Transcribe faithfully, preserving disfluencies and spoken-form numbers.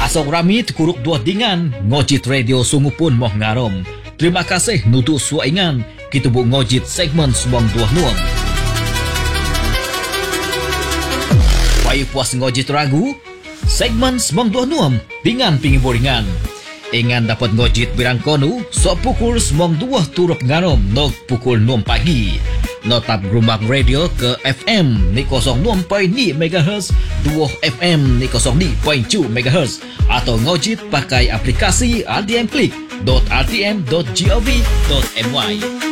Pasong rami tekuruk dua dingan, ngojit radio sungu pun moh ngarom. Terima kasih nutu suaingan, kita bu ngojit segmen semong dua nuang. Payu puas ngojit ragu, segmen semong dua nuam, dingan pingi boringan. Ingan dapat ngojit birang konu, so pukul semong dua turut ngarom, nog pukul enam pagi. Notap rumah radio ke F M ni kosong enam perpuluhan lima megahertz, dua F M ni kosong lima perpuluhan tujuh megahertz atau ngojit pakai aplikasi r t m click dot r t m dot gov dot my.